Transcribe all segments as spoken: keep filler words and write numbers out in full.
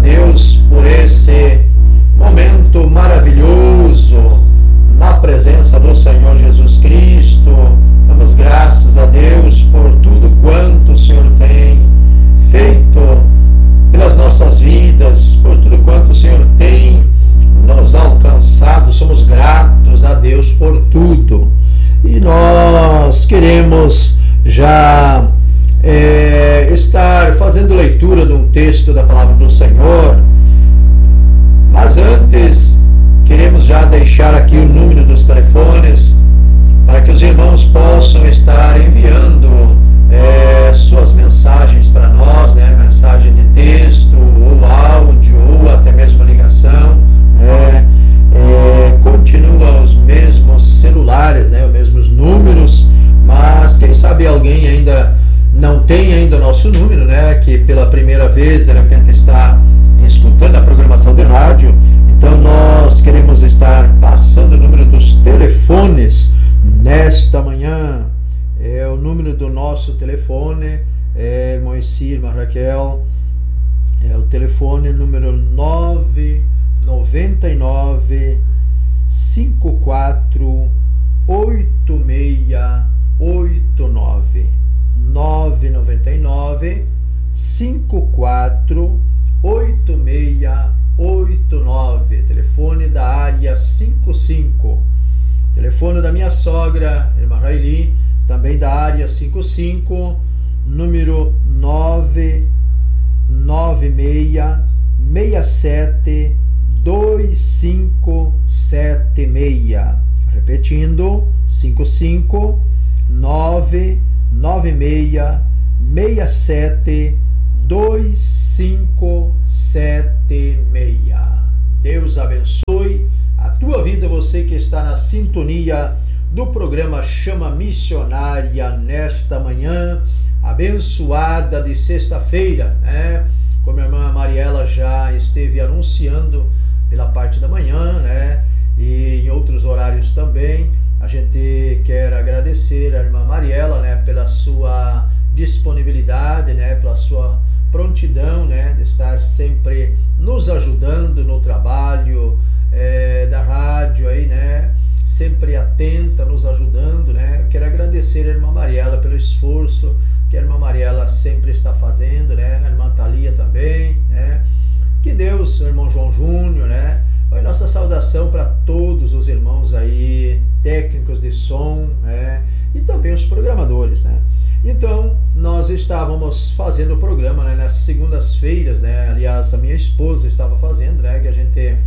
Deus por esse momento maravilhoso na presença do Senhor Jesus Cristo. Damos graças a Deus por tudo quanto o Senhor tem feito pelas nossas vidas, por tudo quanto o Senhor tem nos alcançado. Somos gratos a Deus por tudo. E nós queremos já é, estar fazendo leitura de um texto da palavra do Senhor. Mas antes, queremos já deixar aqui o número dos telefones para que os irmãos possam estar enviando é, suas mensagens para nós, né? Mensagem de texto, ou áudio, ou até mesmo ligação. É, é, continuam os mesmos celulares, né? Os mesmos números, mas quem sabe alguém ainda não tem ainda o nosso número, né? Que pela primeira vez de repente está escutando a programação de rádio. Então nós queremos estar passando o número dos telefones nesta manhã. É o número do nosso telefone, é, irmão Eci, irmã Raquel, é o telefone número nove nove nove, cinco quatro oito seis oito nove. nove nove nove, cinco quatro oito seis oito nove. Telefone da área cinquenta e cinco. Telefone da minha sogra, irmã Raili, também da área cinquenta e cinco, número nove nove seis seis sete dois cinco sete seis. Repetindo, cinquenta e cinco, nove nove seis seis sete dois cinco sete seis. Deus abençoe a tua vida, você que está na sintonia do programa Chama Missionária nesta manhã abençoada de sexta-feira, né? Como a irmã Mariela já esteve anunciando pela parte da manhã, né? E em outros horários também. A gente quer agradecer a irmã Mariela, né? Pela sua disponibilidade, né? Pela sua prontidão, né? De estar sempre nos ajudando no trabalho é, da rádio aí, né? Sempre atenta, nos ajudando, né? Eu quero agradecer a irmã Mariela pelo esforço que a irmã Mariela sempre está fazendo, né? A irmã Thalia também, né? Que Deus, o irmão João Júnior, né? Vai nossa saudação para todos os irmãos aí, técnicos de som, né? E também os programadores, né? Então, nós estávamos fazendo o programa, né, nas segundas-feiras, né? Aliás, a minha esposa estava fazendo, né? Que a gente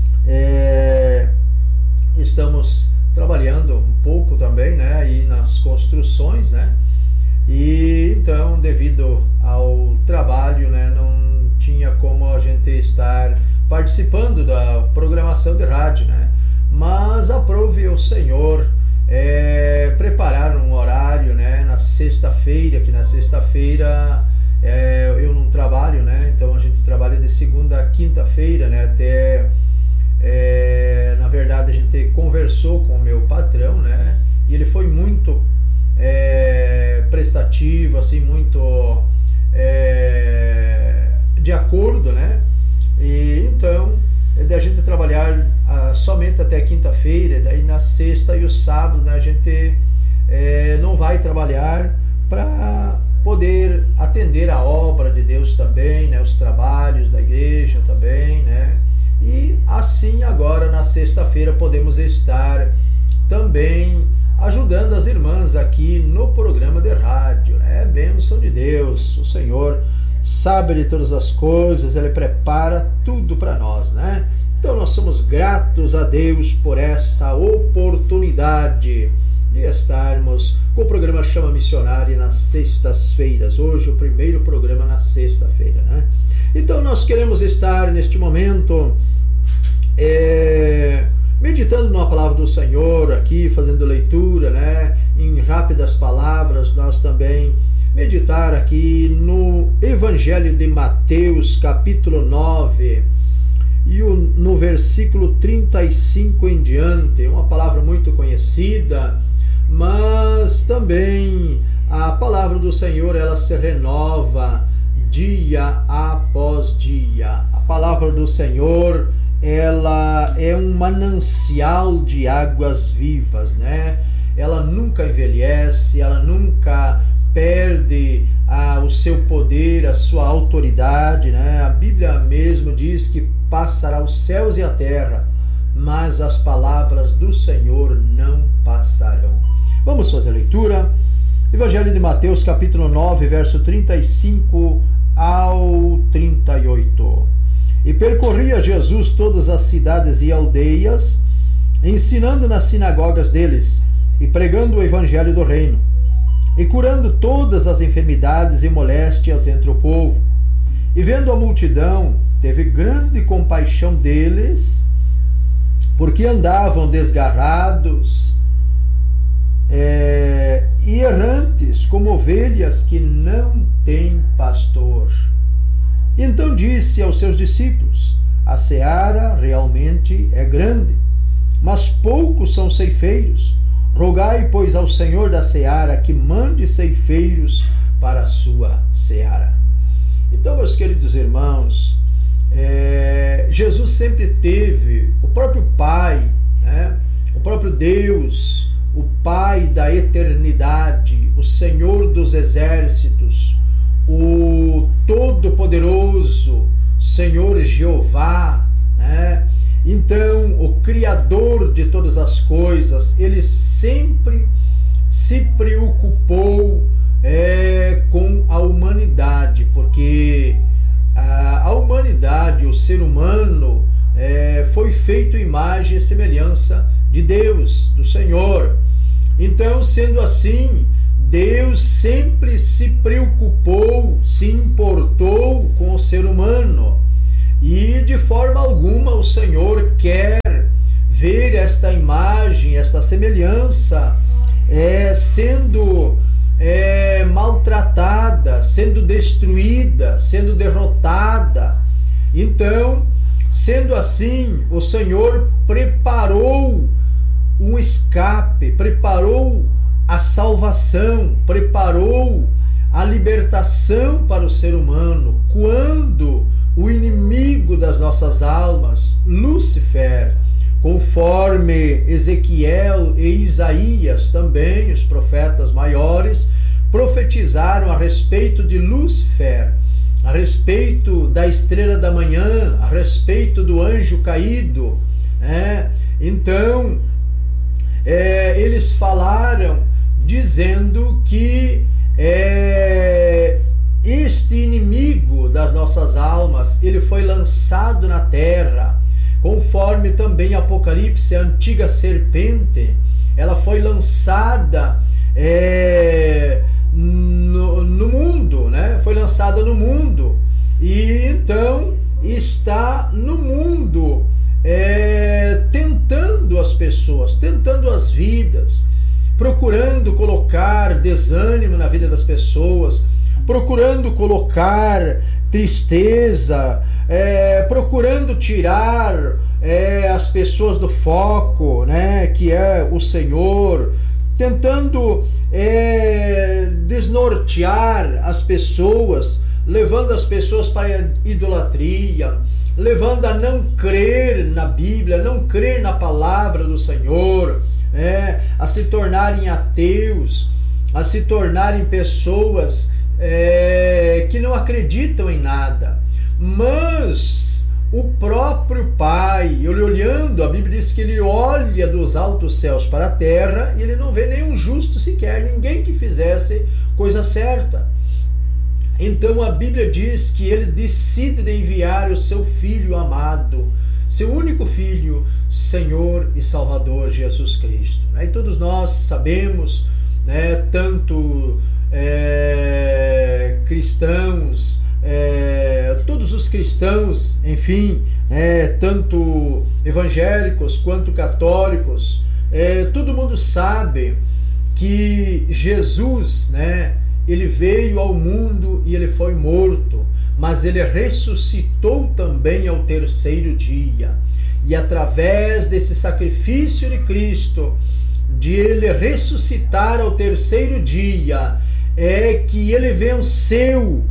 é, estamos trabalhando um pouco também, né? Aí nas construções, né? E então, devido ao trabalho, né? Não tinha como a gente estar participando da programação de rádio, né? Mas aprove o Senhor é, preparar um horário, né? Na sexta-feira, que na sexta-feira é, eu não trabalho, né? Então a gente trabalha de segunda a quinta-feira, né? Até é, na verdade a gente conversou com o meu patrão, né? E ele foi muito é, prestativo, assim, muito é, de acordo, né? E então, da gente trabalhar ah, somente até quinta-feira, daí na sexta e o sábado, né, a gente é, não vai trabalhar para poder atender a obra de Deus também, né, os trabalhos da igreja também, né? E assim agora na sexta-feira podemos estar também ajudando as irmãs aqui no programa de rádio, né? Bênção de Deus, o Senhor sabe de todas as coisas, Ele prepara tudo para nós, né? Então nós somos gratos a Deus por essa oportunidade de estarmos com o programa Chama Missionária nas sextas-feiras. Hoje o primeiro programa na sexta-feira, né? Então nós queremos estar neste momento é, meditando na palavra do Senhor aqui, fazendo leitura, né? Em rápidas palavras, nós também meditar aqui no Evangelho de Mateus, capítulo nove, e o, no versículo trinta e cinco em diante, uma palavra muito conhecida, mas também a palavra do Senhor, ela se renova dia após dia. A palavra do Senhor, ela é um manancial de águas vivas, né? Ela nunca envelhece, ela nunca perde ah, o seu poder, a sua autoridade, né? A Bíblia mesmo diz que passará os céus e a terra, mas as palavras do Senhor não passarão. Vamos fazer a leitura. Evangelho de Mateus, capítulo nove, verso trinta e cinco ao trinta e oito. E percorria Jesus todas as cidades e aldeias, ensinando nas sinagogas deles, e pregando o evangelho do reino, e curando todas as enfermidades e moléstias entre o povo. E vendo a multidão, teve grande compaixão deles, porque andavam desgarrados é, e errantes, como ovelhas que não têm pastor. Então disse aos seus discípulos: a seara realmente é grande, mas poucos são ceifeiros. Rogai, pois, ao Senhor da seara que mande ceifeiros para a sua seara. Então, meus queridos irmãos, é, Jesus sempre teve o próprio Pai, né? O próprio Deus, o Pai da eternidade, o Senhor dos exércitos, o Todo-Poderoso, Senhor Jeová, né? Então, o Criador de todas as coisas, ele sempre se preocupou é, com a humanidade, porque a, a humanidade, o ser humano, é, foi feito imagem e semelhança de Deus, do Senhor. Então, sendo assim, Deus sempre se preocupou, se importou com o ser humano. E de forma alguma o Senhor quer ver esta imagem, esta semelhança é, sendo é, maltratada, sendo destruída, sendo derrotada. Então, sendo assim, o Senhor preparou um escape, preparou a salvação, preparou a libertação para o ser humano, quando o inimigo das nossas almas, Lúcifer, conforme Ezequiel e Isaías, também os profetas maiores, profetizaram a respeito de Lúcifer, a respeito da estrela da manhã, a respeito do anjo caído. Né? Então, é, eles falaram dizendo que é, este inimigo das nossas almas, ele foi lançado na terra, conforme também Apocalipse, a antiga serpente, ela foi lançada é, no, no mundo, né? Foi lançada no mundo, e então está no mundo é, tentando as pessoas, tentando as vidas, procurando colocar desânimo na vida das pessoas, procurando colocar tristeza, é, procurando tirar é, as pessoas do foco, né, que é o Senhor, tentando é, desnortear as pessoas, levando as pessoas para a idolatria, levando a não crer na Bíblia, não crer na palavra do Senhor, é, a se tornarem ateus, a se tornarem pessoas É, que não acreditam em nada. Mas o próprio Pai, ele olhando, a Bíblia diz que ele olha dos altos céus para a terra e ele não vê nenhum justo sequer, ninguém que fizesse coisa certa. Então a Bíblia diz que ele decide de enviar o seu Filho amado, seu único Filho, Senhor e Salvador Jesus Cristo. E todos nós sabemos, né, tanto É, cristãos, é, todos os cristãos, enfim, é, tanto evangélicos quanto católicos, é, todo mundo sabe que Jesus, né, ele veio ao mundo e ele foi morto, mas ele ressuscitou também ao terceiro dia. E através desse sacrifício de Cristo, de ele ressuscitar ao terceiro dia, é que ele venceu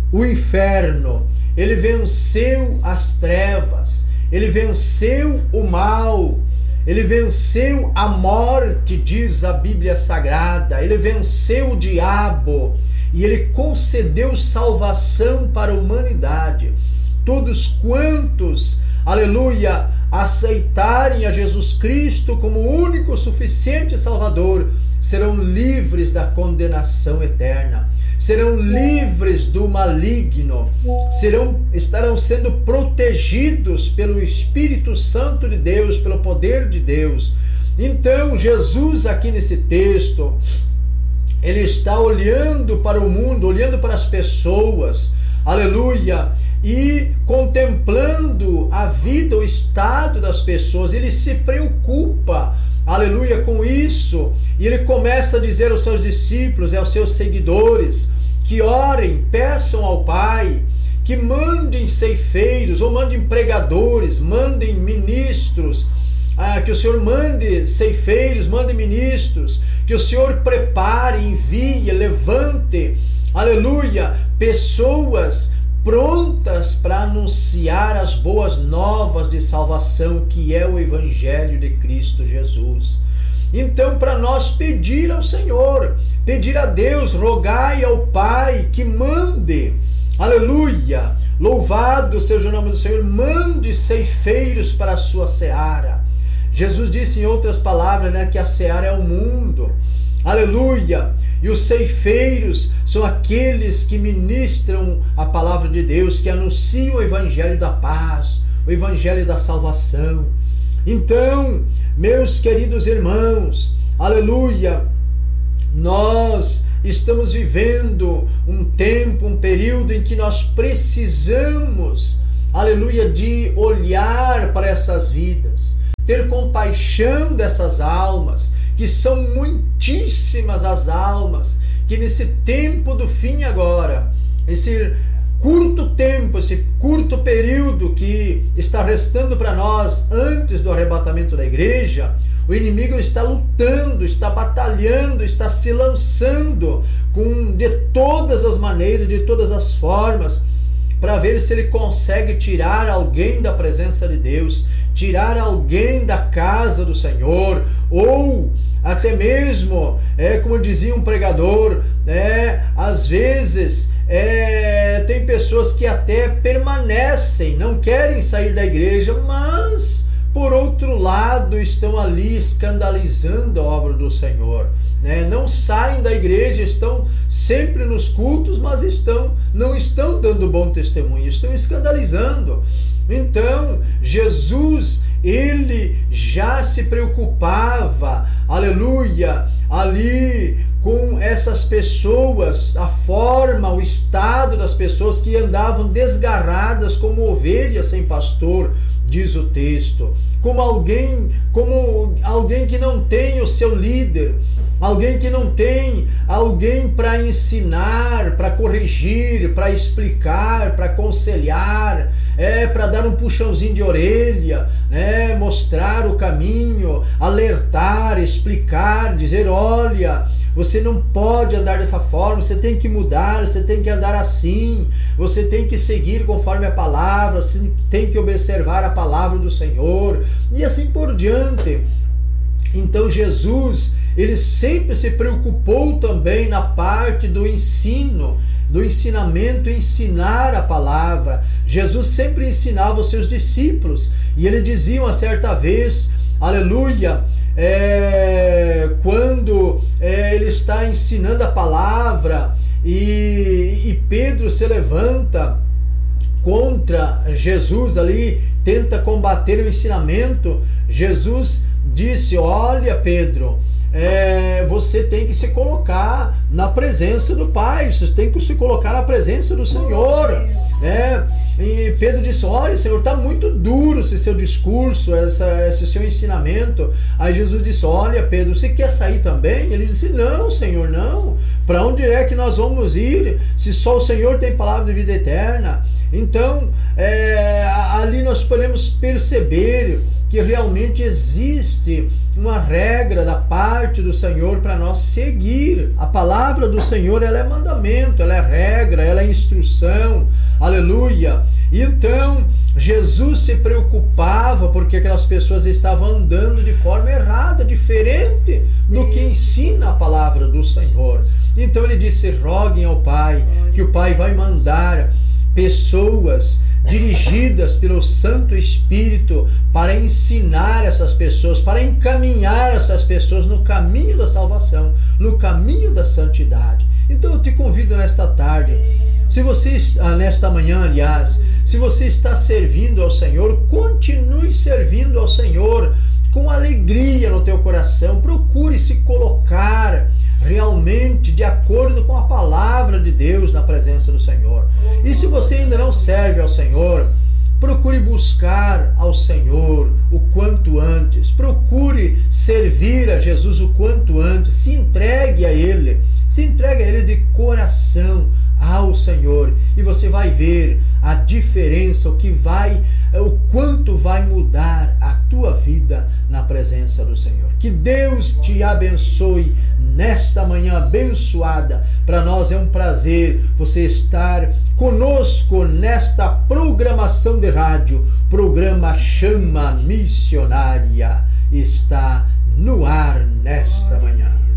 o inferno, ele venceu as trevas, ele venceu o mal, ele venceu a morte, diz a Bíblia Sagrada, ele venceu o diabo e ele concedeu salvação para a humanidade. Todos quantos, aleluia, aceitarem a Jesus Cristo como o único suficiente Salvador, serão livres da condenação eterna, serão livres do maligno, serão, estarão sendo protegidos pelo Espírito Santo de Deus, pelo poder de Deus. Então, Jesus aqui nesse texto, ele está olhando para o mundo, olhando para as pessoas, aleluia, e contemplando a vida, o estado das pessoas. Ele se preocupa, aleluia, com isso, e ele começa a dizer aos seus discípulos e aos seus seguidores que orem, peçam ao Pai, que mandem ceifeiros, ou mandem pregadores, mandem ministros, ah, que o Senhor mande ceifeiros, mande ministros, que o Senhor prepare, envie, levante, aleluia, pessoas prontas para anunciar as boas novas de salvação, que é o Evangelho de Cristo Jesus. Então, para nós pedir ao Senhor, pedir a Deus, rogai ao Pai que mande, aleluia, louvado seja o nome do Senhor, mande ceifeiros para a sua seara. Jesus disse em outras palavras, né, que a seara é o mundo, aleluia, e os ceifeiros são aqueles que ministram a palavra de Deus, que anunciam o Evangelho da paz, o Evangelho da salvação. Então, meus queridos irmãos, aleluia, nós estamos vivendo um tempo, um período em que nós precisamos, aleluia, de olhar para essas vidas, ter compaixão dessas almas, que são muitíssimas as almas, que nesse tempo do fim agora, esse curto tempo, esse curto período que está restando para nós antes do arrebatamento da igreja, o inimigo está lutando, está batalhando, está se lançando com, de todas as maneiras, de todas as formas, para ver se ele consegue tirar alguém da presença de Deus, tirar alguém da casa do Senhor, ou até mesmo, é, como dizia um pregador, é, às vezes é, tem pessoas que até permanecem, não querem sair da igreja, mas por outro lado estão ali escandalizando a obra do Senhor, né? Não saem da igreja, estão sempre nos cultos, mas estão, não estão dando bom testemunho, estão escandalizando. Então, Jesus, ele já se preocupava, aleluia, ali com essas pessoas, a forma, o estado das pessoas que andavam desgarradas como ovelhas sem pastor, diz o texto, como alguém, como alguém que não tem o seu líder, alguém que não tem alguém para ensinar, para corrigir, para explicar, para aconselhar, é, para dar um puxãozinho de orelha, né, mostrar o caminho, alertar, explicar, dizer, olha, você não pode andar dessa forma, você tem que mudar, você tem que andar assim, você tem que seguir conforme a palavra, você tem que observar a palavra do Senhor, e assim por diante. Então Jesus, ele sempre se preocupou também na parte do ensino, do ensinamento, ensinar a palavra. Jesus sempre ensinava os seus discípulos, e ele dizia uma certa vez, aleluia, é, quando é, ele está ensinando a palavra, e, e Pedro se levanta contra Jesus ali, tenta combater o ensinamento. Jesus disse, olha Pedro, é, você tem que se colocar na presença do Pai, você tem que se colocar na presença do Senhor, né? E Pedro disse, olha Senhor, está muito duro esse seu discurso, essa, esse seu ensinamento. Aí Jesus disse, olha Pedro, você quer sair também? Ele disse, não Senhor, não, para onde é que nós vamos ir, se só o Senhor tem palavra de vida eterna? Então, é, ali nós podemos perceber que que realmente existe uma regra da parte do Senhor para nós seguir. A palavra do Senhor, ela é mandamento, ela é regra, ela é instrução, aleluia. Então, Jesus se preocupava porque aquelas pessoas estavam andando de forma errada, diferente do que ensina a palavra do Senhor. Então ele disse, roguem ao Pai, que o Pai vai mandar pessoas dirigidas pelo Santo Espírito para ensinar essas pessoas, para encaminhar essas pessoas no caminho da salvação, no caminho da santidade. Então eu te convido nesta tarde, se você, nesta manhã aliás, se você está servindo ao Senhor, continue servindo ao Senhor com alegria no teu coração. Procure se colocar realmente de acordo com a palavra de Deus na presença do Senhor. E se você ainda não serve ao Senhor, procure buscar ao Senhor o quanto antes. Procure servir a Jesus o quanto antes. Se entregue a Ele. Se entregue a Ele de coração ao Senhor. E você vai ver a diferença, o que vai, o quanto vai mudar a tua vida na presença do Senhor. Que Deus te abençoe nesta manhã abençoada. Para nós é um prazer você estar conosco nesta programação de rádio. Programa Chama Missionária está no ar nesta manhã.